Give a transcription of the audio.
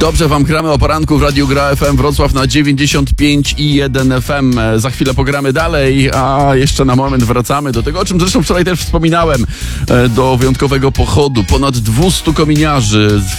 Dobrze wam gramy o poranku w Radiu Gra FM Wrocław na 95,1 FM. Za chwilę pogramy dalej, a jeszcze na moment wracamy do tego, o czym zresztą wczoraj też wspominałem, do wyjątkowego pochodu. Ponad 200 kominiarzy